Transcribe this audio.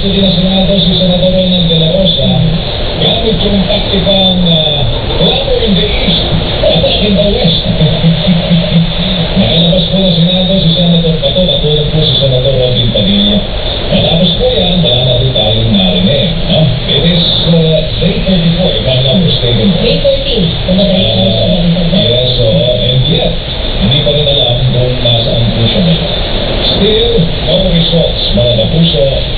custody ng Senado si Senador Ronald De La Rosa gamit yung taktikang clamor in the East, attack in the West. Nakalabas po ng Senado si Senator Pato, natulog po si Senador Robin Padilla. Matapos po yan, wala na po tayong narinig. No? It is day 34, if I'm not mistaken. Day 13, kumadaling hours na rin sa yes, so, and yet, hindi pa rin alam kung nasaan po siya ngayon. Still, no results, mga kapuso.